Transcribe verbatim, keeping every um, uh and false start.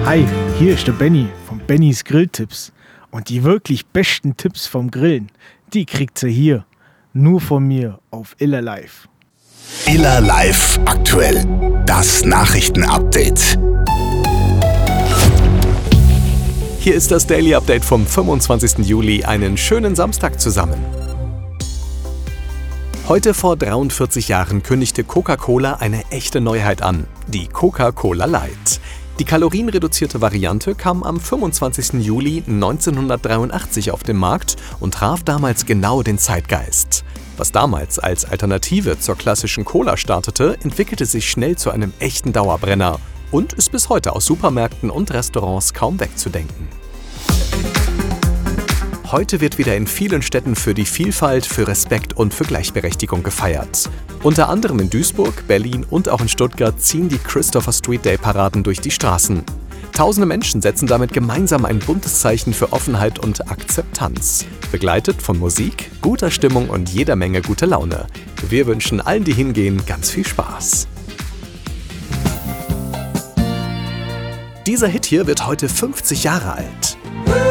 Hi, hier ist der Benny von Bennys Grilltipps. Und die wirklich besten Tipps vom Grillen, die kriegt ihr hier, nur von mir auf Iller Live. Iller Live aktuell, das Nachrichtenupdate. Hier ist das Daily Update vom fünfundzwanzigsten Juli. Einen schönen Samstag zusammen. Heute vor dreiundvierzig Jahren kündigte Coca-Cola eine echte Neuheit an, die Coca-Cola Light. Die kalorienreduzierte Variante kam am fünfundzwanzigsten Juli neunzehnhundertdreiundachtzig auf den Markt und traf damals genau den Zeitgeist. Was damals als Alternative zur klassischen Cola startete, entwickelte sich schnell zu einem echten Dauerbrenner und ist bis heute aus Supermärkten und Restaurants kaum wegzudenken. Heute wird wieder in vielen Städten für die Vielfalt, für Respekt und für Gleichberechtigung gefeiert. Unter anderem in Duisburg, Berlin und auch in Stuttgart ziehen die Christopher Street Day Paraden durch die Straßen. Tausende Menschen setzen damit gemeinsam ein buntes Zeichen für Offenheit und Akzeptanz. Begleitet von Musik, guter Stimmung und jeder Menge gute Laune. Wir wünschen allen, die hingehen, ganz viel Spaß. Dieser Hit hier wird heute fünfzig Jahre alt.